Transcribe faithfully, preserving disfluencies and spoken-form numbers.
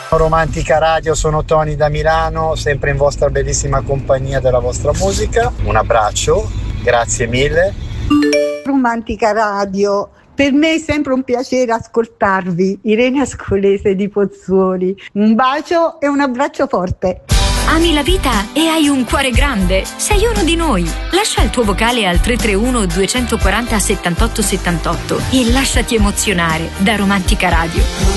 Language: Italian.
Romantica Radio, sono Tony da Milano, sempre in vostra bellissima compagnia della vostra musica. Un abbraccio, grazie mille. Romantica Radio, per me è sempre un piacere ascoltarvi. Irene Ascolese di Pozzuoli. Un bacio e un abbraccio forte. Ami la vita e hai un cuore grande? Sei uno di noi. Lascia il tuo vocale al tre tre uno due quattro zero settantotto settantotto e lasciati emozionare da Romantica Radio.